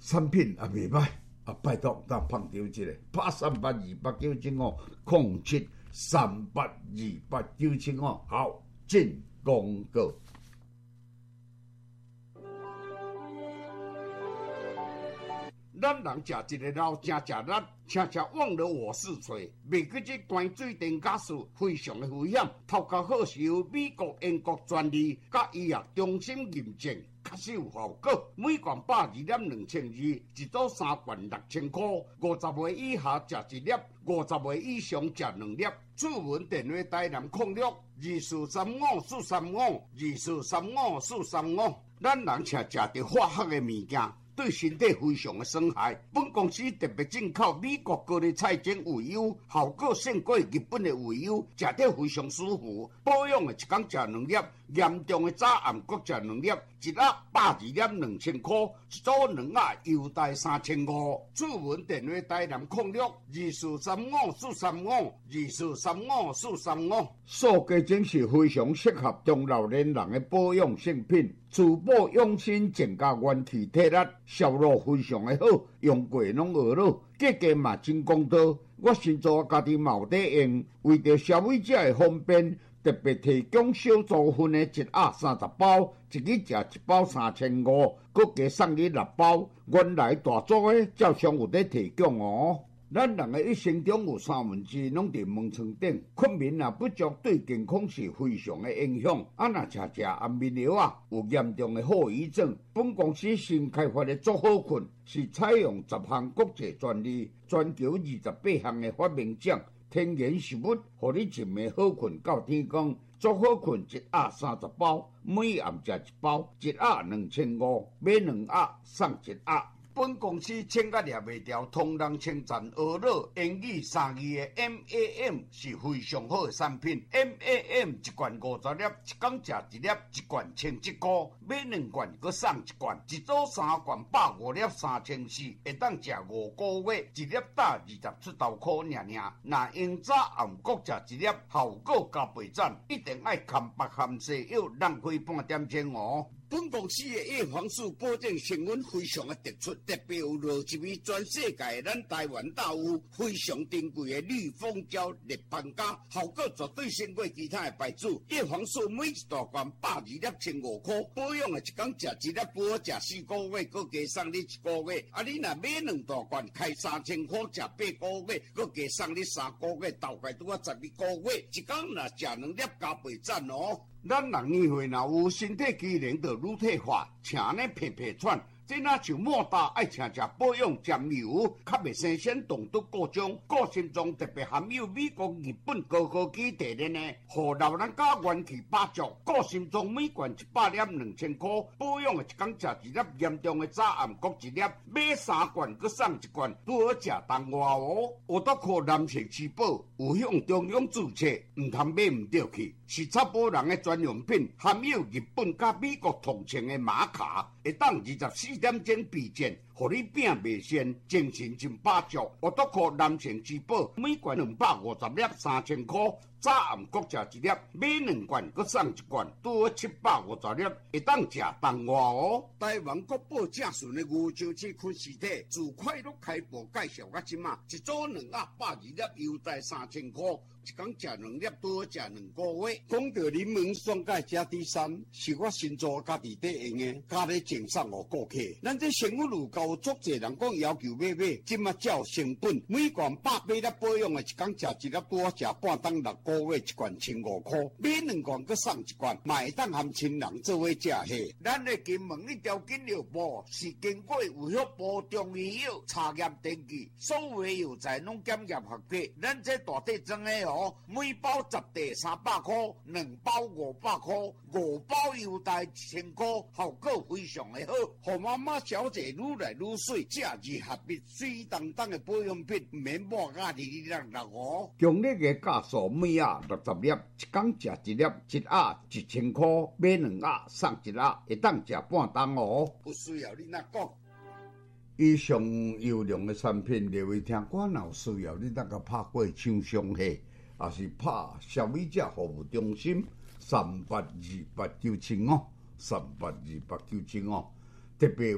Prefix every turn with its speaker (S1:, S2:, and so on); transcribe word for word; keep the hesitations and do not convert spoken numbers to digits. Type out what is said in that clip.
S1: 产品也袂歹，啊，拜托咱碰着一个，拍三八二八九七五零七三八二八九七五，好，进广告。咱人食一个老正食力，常常忘了我是谁。袂记这关水电假事非常的危险，头壳好是由美国、英国专利，甲医药中心认证，确实有效果。每罐百二粒两千二，一组三罐六千块。五十岁以下食一粒，五十岁以上食两粒。出门电话台南控六二四三五四三五二四三五四三五。咱人常食着化学的物件，对身体非常的伤害。本公司特别进口美国高丽菜精鱼油，效果胜过日本的鱼油，食得非常舒服。保养的一天食两粒，严重的早暗各食两粒，一盒百二粒两千块，一组两盒优待三千五。出门电话台南控六二四三五四三五二四三五四三五。塑胶精是非常适合中老年人的保养性品。珠宝用心增加元气体力，销路非常的好，用过拢学了，价格嘛真公道。我先做家己嘛有在用，为着消费者的方便，特别提供小组分的一盒三十包，一日食一包三千五，佮加送你六包。原来大组的照常有在提供哦。咱人的一生中有三分之拢伫门床顶，困眠也不足，对健康是非常的影响。啊，若食食安眠药啊，有严重的后遗症。本公司新开发的足好困，是采用十项国际专利，全球二十八项的发明奖，天然食物，互你一暝好困到天光。足好困一盒三十包，每暗食一包，一盒两千五，买两盒送一盒。本公司请甲掠袂掉，同人称赞俄乐英语三字的 M A M 是非常好的产品。M A M 一罐五十粒，一天食一粒，一罐千一块，买两罐佮送一罐，一组三罐百五粒三千四，会当食五个月，一粒打二十出头块尔尔。若用早暗各食一粒，效果加倍赞，一定爱含白含西药，浪费半点钟哦。本公司的叶黄素保证成分非常的突出，特别有落一味全世界咱台湾大有非常珍贵的绿蜂胶立邦胶，效果绝对胜过其他的牌子。叶黄素每一大罐百二粒千五块，保养的一天食一粒，不好食四个月，佮加送你一个月。啊，你若买两大罐，开三千块，食八个月，佮加送你三个月，大概拄啊十二个月，一天若食两粒加倍赞哦。咱人年岁若有身体机能就乳退化，请呢皮皮喘，这若像莫大爱请食保养尖油，较袂生鲜动毒各种，个性中特别含有美国、日本高科技提炼的，互老人家元气百足。个性中每罐一百粒两千块，保养的一天食一粒，严重的早暗各一粒，买三罐佮送一罐，拄好食当外哦。我都靠男性吃饱，有向中央注册，唔通买唔对去。是插保人的专用品，含有日本甲美国同情的玛卡，会当二十四点钟避震，互你病袂先，精神真百足。我都靠男性之宝，每罐两百五十粒，三千块。早暗各食一粒，买两罐佮送一罐，拄好七百五十粒，会当食当外哦。台湾国宝正顺的牛洲市昆实体，自快乐开播介绍到即马，一组两盒百二粒，优待三千块。一天食两粒，拄好食两个月。讲到柠檬酸钙加 D 三，是我新做家己在用的，家里赠送予顾客。咱这成分有够足侪人讲要求买买，即马才有成本。每罐百八粒保养的，一天食一粒，拄好食半当六个月，一罐千五块。买两罐佮送一罐，嘛会当含亲人做伙食下。咱的金门一条金药部是经过有效部中医药查验登记，所有药材拢检验合格。咱这大体装的哦，每包十袋三百块，两包五百块，五包优待一千块，效果非常的好。互妈妈小姐愈来愈水，这二合一水当当的保养品，唔免抹甲哩哩啦啦哦。强烈的价数每盒六十粒，一天食一粒，一盒一千块，买两盒送一盒，会当食半当哦。有需要你哪讲？以上优良的产品，各位听官有需要，你那个拍过厂商系，也是拍消费者服务中心三八二八九七五，三八二八九七五，特别。